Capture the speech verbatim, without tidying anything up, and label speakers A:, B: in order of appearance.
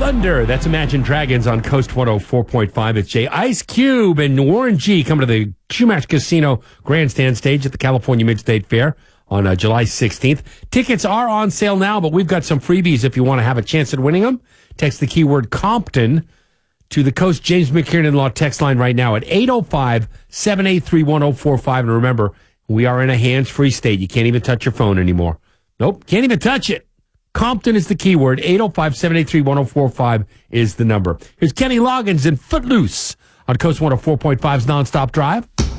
A: Thunder. That's Imagine Dragons on Coast one oh four point five. It's Jay. Ice Cube and Warren G coming to the Chumash Casino Grandstand stage at the California Mid-State Fair on uh, July sixteenth. Tickets are on sale now, but we've got some freebies if you want to have a chance at winning them. Text the keyword Compton to the Coast James McKiernan Law text line right now at eight oh five, seven eight three, one oh four five. And remember, we are in a hands-free state. You can't even touch your phone anymore. Nope, can't even touch it. Compton is the keyword. eight oh five, seven eight three, one oh four five is the number. Here's Kenny Loggins and Footloose on Coast one oh four point five's Nonstop Drive.